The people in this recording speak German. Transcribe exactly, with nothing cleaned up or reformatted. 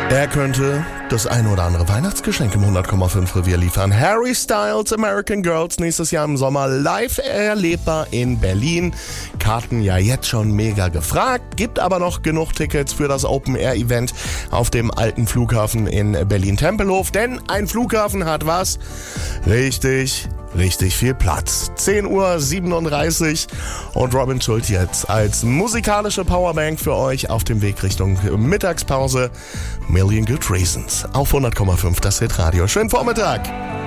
Er könnte das ein oder andere Weihnachtsgeschenk im hundert Komma fünf Revier liefern. Harry Styles, American Girls, nächstes Jahr im Sommer live erlebbar in Berlin. Karten ja jetzt schon mega gefragt, gibt aber noch genug Tickets für das Open-Air-Event auf dem alten Flughafen in Berlin-Tempelhof. Denn ein Flughafen hat was? Richtig, richtig viel Platz. zehn Uhr siebenunddreißig und Robin Schulz jetzt als musikalische Powerbank für euch auf dem Weg Richtung Mittagspause. Million Good Reasons auf hundert Komma fünf, das Hitradio. Schönen Vormittag!